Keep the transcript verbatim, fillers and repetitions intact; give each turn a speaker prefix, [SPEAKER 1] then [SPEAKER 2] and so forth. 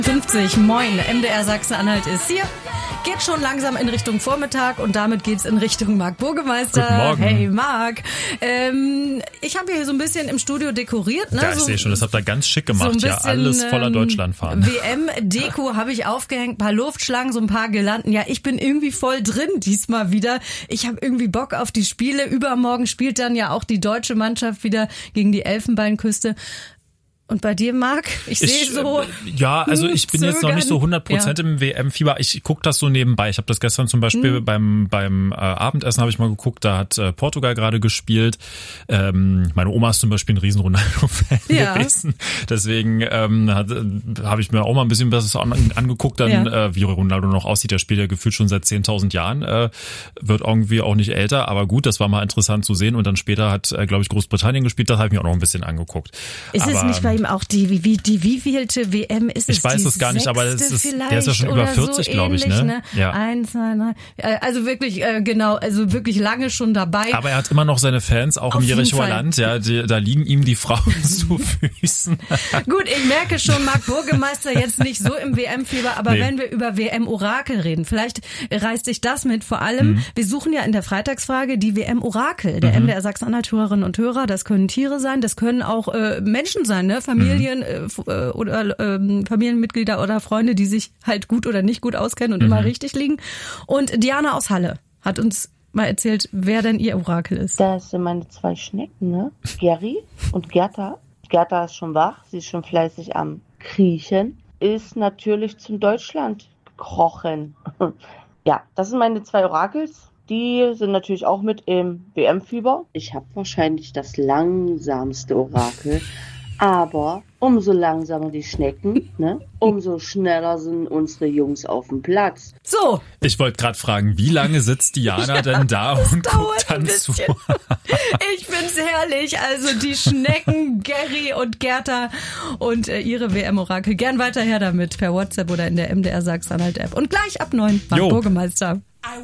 [SPEAKER 1] fünfzig, moin, M D R Sachsen-Anhalt ist hier. Geht schon langsam in Richtung Vormittag und damit geht's in Richtung Marc Burgemeister.
[SPEAKER 2] Guten Morgen.
[SPEAKER 1] Hey Marc. Ähm, ich habe hier so ein bisschen im Studio dekoriert. Ne?
[SPEAKER 2] Ja, ich
[SPEAKER 1] so,
[SPEAKER 2] sehe schon, das habt ihr ganz schick gemacht.
[SPEAKER 1] So ein bisschen,
[SPEAKER 2] ja, alles voller
[SPEAKER 1] ähm,
[SPEAKER 2] Deutschlandfahren.
[SPEAKER 1] W M-Deko habe ich aufgehängt, paar Luftschlangen, so ein paar Girlanden. Ja, ich bin irgendwie voll drin diesmal wieder. Ich habe irgendwie Bock auf die Spiele. Übermorgen spielt dann ja auch die deutsche Mannschaft wieder gegen die Elfenbeinküste. Und bei dir, Marc? Ich sehe so.
[SPEAKER 2] Ja, also ich bin
[SPEAKER 1] zögern.
[SPEAKER 2] jetzt noch nicht so hundert Prozent
[SPEAKER 1] ja.
[SPEAKER 2] im W M-Fieber. Ich gucke das so nebenbei. Ich habe das gestern zum Beispiel hm. beim beim äh, Abendessen habe ich mal geguckt. Da hat äh, Portugal gerade gespielt. Ähm, meine Oma ist zum Beispiel ein riesen Ronaldo-Fan
[SPEAKER 1] ja.
[SPEAKER 2] gewesen. Deswegen ähm, äh, habe ich mir auch mal ein bisschen besser an, angeguckt, dann ja. äh, wie Ronaldo noch aussieht. Der spielt ja gefühlt schon seit zehntausend Jahren. Äh, wird irgendwie auch nicht älter. Aber gut, das war mal interessant zu sehen. Und dann später hat, äh, glaube ich, Großbritannien gespielt. Das habe ich mir auch noch ein bisschen angeguckt.
[SPEAKER 1] Ist
[SPEAKER 2] aber,
[SPEAKER 1] es nicht bei auch die, wie, die wievielte W M ist es?
[SPEAKER 2] Ich weiß es gar nicht, aber das ist, der ist ja schon über vierzig, so glaube ich, ne?
[SPEAKER 1] ne? Ja. Eins, zwei, drei. Also wirklich, äh, genau, also wirklich lange schon dabei.
[SPEAKER 2] Aber er hat immer noch seine Fans, auch
[SPEAKER 1] Auf
[SPEAKER 2] im Jerichoer Land, ja, die, da liegen ihm die Frauen zu Füßen.
[SPEAKER 1] Gut, ich merke schon, Marc Burgemeister jetzt nicht so im W M-Fieber, aber nee. Wenn wir über W M-Orakel reden, vielleicht reißt sich das mit, vor allem, mhm. wir suchen ja in der Freitagsfrage die W M-Orakel, der mhm. M D R Sachsen-Anhalt-Hörerinnen und Hörer, das können Tiere sein, das können auch äh, Menschen sein, ne, Familien, mhm. oder ähm, Familienmitglieder oder Freunde, die sich halt gut oder nicht gut auskennen und mhm. immer richtig liegen. Und Diana aus Halle hat uns mal erzählt, wer denn ihr Orakel ist.
[SPEAKER 3] Das sind meine zwei Schnecken, ne? Geri und Gerda. Gerda ist schon wach, sie ist schon fleißig am Kriechen. Ist natürlich zum Deutschland gekrochen. Ja, das sind meine zwei Orakels. Die sind natürlich auch mit im W M-Fieber. Ich habe wahrscheinlich das langsamste Orakel. Aber umso langsamer die Schnecken, ne, umso schneller sind unsere Jungs auf dem Platz.
[SPEAKER 1] So.
[SPEAKER 2] Ich wollte gerade fragen, wie lange sitzt Diana ja, denn da und guckt dann zu?
[SPEAKER 1] Ich find's herrlich. Also die Schnecken, Geri und Gerda und äh, ihre W M-Orakel. Gern weiter her damit per WhatsApp oder in der M D R Sachsen-Anhalt-App. Und gleich ab neun, Marc Burgemeister.